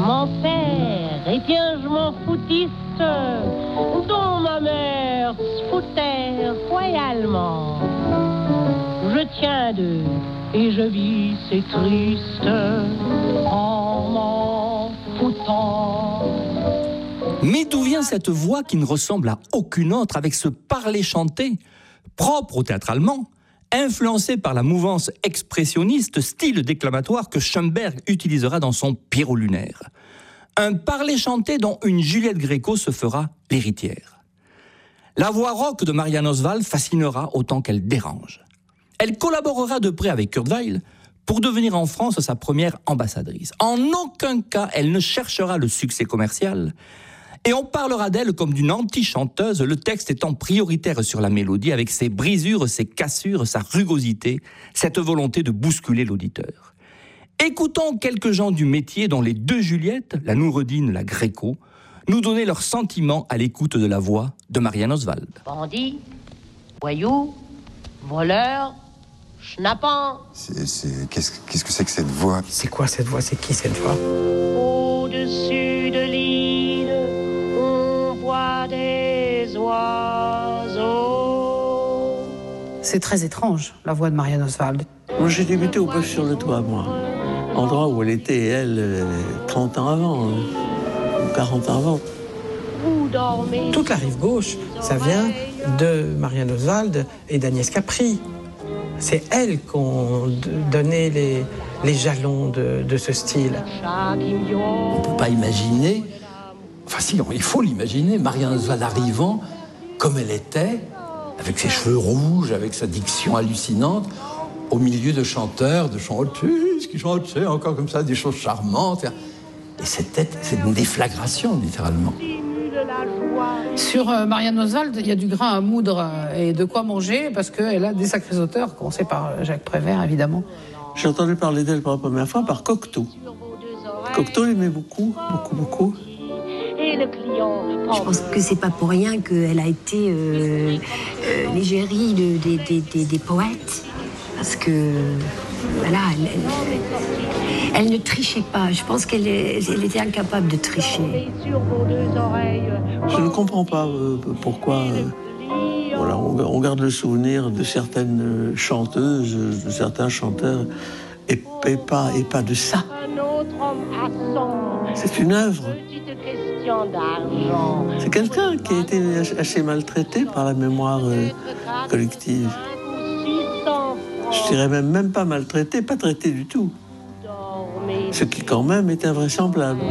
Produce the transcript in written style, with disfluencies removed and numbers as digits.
Mon père était un je m'en foutiste, dont ma mère se foutait royalement. Je tiens d'eux et je vis, c'est triste, en m'en foutant. Mais d'où vient cette voix qui ne ressemble à aucune autre, avec ce parler chanté, propre au théâtre allemand, influencé par la mouvance expressionniste, style déclamatoire que Schoenberg utilisera dans son Pierrot lunaire. Un parler chanté dont une Juliette Gréco se fera l'héritière. La voix rock de Marianne Oswald fascinera autant qu'elle dérange. Elle collaborera de près avec Kurt Weill pour devenir en France sa première ambassadrice. En aucun cas, elle ne cherchera le succès commercial, et on parlera d'elle comme d'une anti-chanteuse, le texte étant prioritaire sur la mélodie, avec ses brisures, ses cassures, sa rugosité, cette volonté de bousculer l'auditeur. Écoutons quelques gens du métier dont les deux Juliettes, la Noureddine, la Gréco, nous donnaient leurs sentiments à l'écoute de la voix de Marianne Oswald. Bandit, voyou, voleur, schnappant. Qu'est-ce que c'est que cette voix? C'est quoi cette voix? C'est qui cette voix? Au-dessus de l'île, on voit des oiseaux. C'est très étrange, la voix de Marianne Oswald. Moi, j'ai débuté au Bœuf sur le Toit, moi. Endroit où elle était, elle, 30 ans avant, ou 40 ans avant. Vous dormez. Toute la rive gauche, ça vient de Marianne Oswald et d'Agnès Capri. C'est elles qui ont donné les jalons de ce style. On ne peut pas imaginer, enfin si, il faut l'imaginer, Marianne Oswald arrivant comme elle était, avec ses cheveux rouges, avec sa diction hallucinante, au milieu de chanteurs, de chanteuses qui chantaient encore comme ça, des choses charmantes. Et c'est une déflagration, littéralement. Sur Marianne Oswald, il y a du grain à moudre et de quoi manger, parce qu'elle a des sacrés auteurs, commencé par Jacques Prévert, évidemment. J'ai entendu parler d'elle pour la première fois par Cocteau. Cocteau l'aimait beaucoup, beaucoup, beaucoup. Et le client. Je pense que c'est pas pour rien qu'elle a été l'égérie des poètes. Parce que, voilà, elle ne trichait pas. Je pense qu'elle était incapable de tricher. Je ne comprends pas pourquoi voilà, on garde le souvenir de certaines chanteuses, de certains chanteurs, et pas de ça. C'est une œuvre. C'est quelqu'un qui a été assez maltraité par la mémoire collective. Je dirais même pas maltraité, pas traité du tout. Ce qui quand même est invraisemblable.